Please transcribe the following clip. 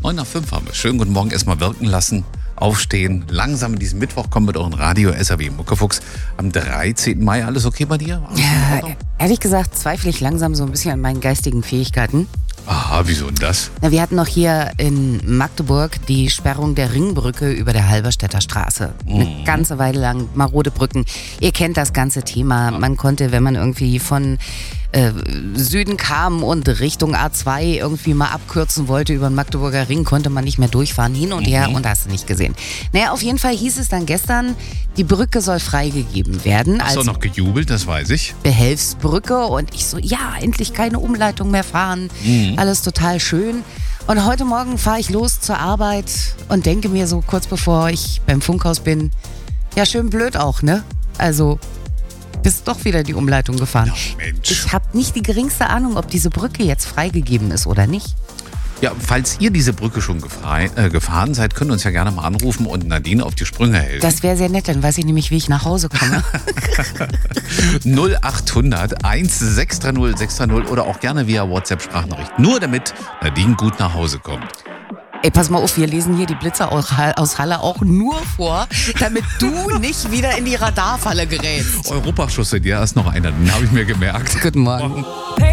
9:05 haben wir. Schönen guten Morgen, erstmal wirken lassen, aufstehen, langsam in diesen Mittwoch kommen mit euren Radio SAW Muckefuchs am 13. Mai. Alles okay bei dir? Ja, ehrlich gesagt zweifle ich langsam so ein bisschen an meinen geistigen Fähigkeiten. Aha, wieso denn das? Na, wir hatten noch hier in Magdeburg die Sperrung der Ringbrücke über der Halberstädter Straße. Eine ganze Weile lang marode Brücken. Ihr kennt das ganze Thema. Man konnte, wenn man irgendwie von Süden kam und Richtung A2 irgendwie mal abkürzen wollte über den Magdeburger Ring, konnte man nicht mehr durchfahren, hin und her, und hast du nicht gesehen. Naja, auf jeden Fall hieß es dann gestern, die Brücke soll freigegeben werden. Hast du noch gejubelt, das weiß ich. Behelfsbrücke, und ich so, ja, endlich keine Umleitung mehr fahren, alles total schön. Und heute Morgen fahre ich los zur Arbeit und denke mir so kurz bevor ich beim Funkhaus bin, ja, schön blöd auch, ne? Also bist doch wieder die Umleitung gefahren. Ja, Mensch. Ich habe nicht die geringste Ahnung, ob diese Brücke jetzt freigegeben ist oder nicht. Ja, falls ihr diese Brücke schon gefahren seid, könnt ihr uns ja gerne mal anrufen und Nadine auf die Sprünge helfen. Das wäre sehr nett, dann weiß ich nämlich, wie ich nach Hause komme. 0800 1630 630 oder auch gerne via WhatsApp-Sprachnachricht. Nur damit Nadine gut nach Hause kommt. Ey, pass mal auf, wir lesen hier die Blitzer aus Halle auch nur vor, damit du nicht wieder in die Radarfalle gerätst. Europaschuss, ja, ist noch einer, den habe ich mir gemerkt. Guten Morgen.